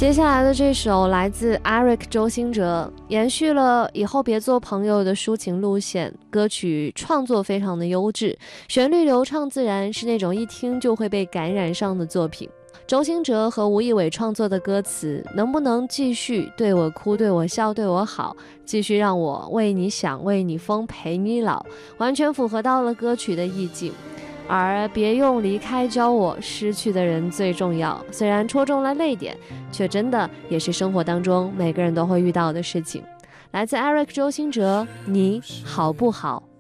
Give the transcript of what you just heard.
接下来的这首来自 Eric 周兴哲，延续了以后别做朋友的抒情路线，歌曲创作非常的优质，旋律流畅自然，是那种一听就会被感染上的作品。周兴哲和吴亦伟创作的歌词，能不能继续对我哭对我笑对我好，继续让我为你想为你疯陪你老，完全符合到了歌曲的意境。而别用离开教我失去的人最重要，虽然戳中了泪点，却真的也是生活当中每个人都会遇到的事情。来自 Eric 周兴哲，你好不好？